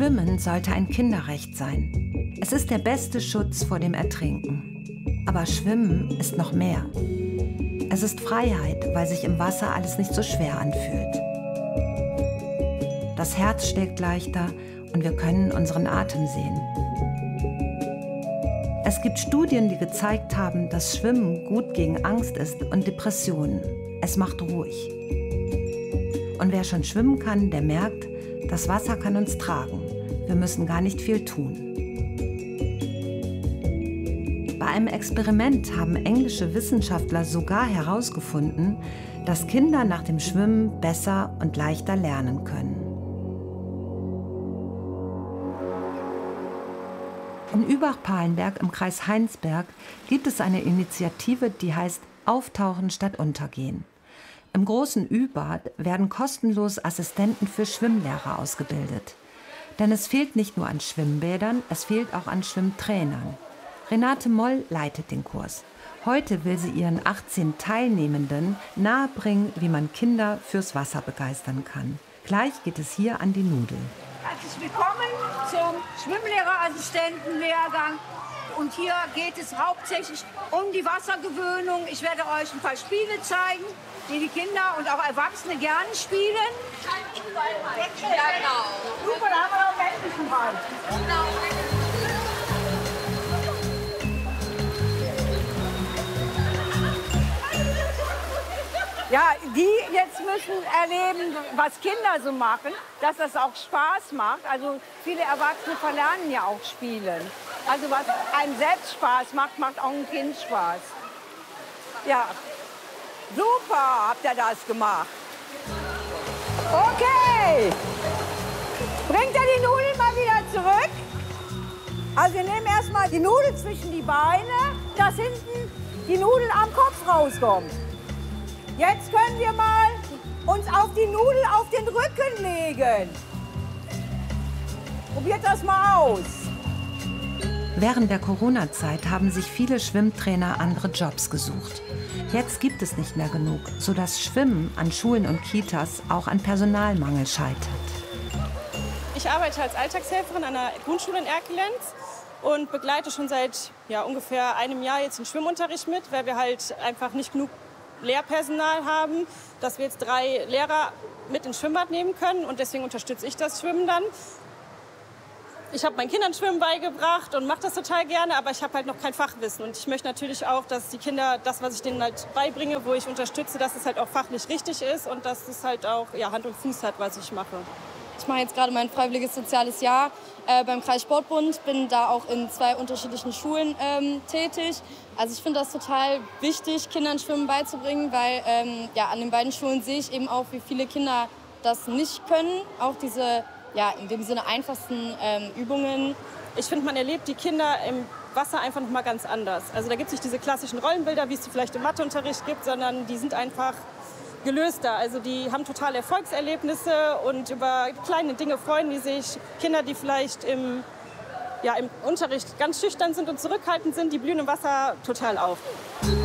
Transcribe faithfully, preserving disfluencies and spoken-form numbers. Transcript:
Schwimmen sollte ein Kinderrecht sein. Es ist der beste Schutz vor dem Ertrinken. Aber Schwimmen ist noch mehr. Es ist Freiheit, weil sich im Wasser alles nicht so schwer anfühlt. Das Herz schlägt leichter und wir können unseren Atem sehen. Es gibt Studien, die gezeigt haben, dass Schwimmen gut gegen Angst ist und Depressionen. Es macht ruhig. Und wer schon schwimmen kann, der merkt, das Wasser kann uns tragen. Wir müssen gar nicht viel tun. Bei einem Experiment haben englische Wissenschaftler sogar herausgefunden, dass Kinder nach dem Schwimmen besser und leichter lernen können. In Übach-Palenberg im Kreis Heinsberg gibt es eine Initiative, die heißt Auftauchen statt Untergehen. Im großen Ü-Bad werden kostenlos Assistenten für Schwimmlehrer ausgebildet. Denn es fehlt nicht nur an Schwimmbädern, es fehlt auch an Schwimmtrainern. Renate Moll leitet den Kurs. Heute will sie ihren achtzehn Teilnehmenden nahebringen, wie man Kinder fürs Wasser begeistern kann. Gleich geht es hier an die Nudel. Herzlich willkommen zum Schwimmlehrerassistentenlehrgang. Und hier geht es hauptsächlich um die Wassergewöhnung. Ich werde euch ein paar Spiele zeigen, die die Kinder und auch Erwachsene gerne spielen. Ja, genau. Super, da haben wir noch männlichen Ball. Genau. Ja, die jetzt müssen erleben, was Kinder so machen, dass das auch Spaß macht. Also viele Erwachsene verlernen ja auch Spielen. Also was einem selbst Spaß macht, macht auch ein Kind Spaß. Ja, super habt ihr das gemacht. Okay, bringt ihr die Nudeln mal wieder zurück. Also wir nehmen erstmal die Nudel zwischen die Beine, dass hinten die Nudel am Kopf rauskommt. Jetzt können wir mal uns auf die Nudel auf den Rücken legen. Probiert das mal aus. Während der Corona-Zeit haben sich viele Schwimmtrainer andere Jobs gesucht. Jetzt gibt es nicht mehr genug, sodass Schwimmen an Schulen und Kitas auch an Personalmangel scheitert. Ich arbeite als Alltagshelferin an einer Grundschule in Erkelenz und begleite schon seit ja, ungefähr einem Jahr jetzt den Schwimmunterricht mit, weil wir halt einfach nicht genug Lehrpersonal haben, dass wir jetzt drei Lehrer mit ins Schwimmbad nehmen können und deswegen unterstütze ich das Schwimmen dann. Ich habe meinen Kindern Schwimmen beigebracht und mache das total gerne, aber ich habe halt noch kein Fachwissen und ich möchte natürlich auch, dass die Kinder das, was ich denen halt beibringe, wo ich unterstütze, dass es halt auch fachlich richtig ist und dass es halt auch ja, Hand und Fuß hat, was ich mache. Ich mache jetzt gerade mein freiwilliges soziales Jahr äh, beim Kreissportbund, bin da auch in zwei unterschiedlichen Schulen ähm, tätig. Also ich finde das total wichtig, Kindern Schwimmen beizubringen, weil ähm, ja, an den beiden Schulen sehe ich eben auch, wie viele Kinder das nicht können. Auch diese, ja, in dem Sinne einfachsten ähm, Übungen. Ich finde, man erlebt die Kinder im Wasser einfach noch mal ganz anders. Also da gibt es nicht diese klassischen Rollenbilder, wie es sie vielleicht im Matheunterricht gibt, sondern die sind einfach gelöster. Also die haben totale Erfolgserlebnisse und über kleine Dinge freuen die sich. Kinder, die vielleicht im, ja, im Unterricht ganz schüchtern sind und zurückhaltend sind, die blühen im Wasser total auf.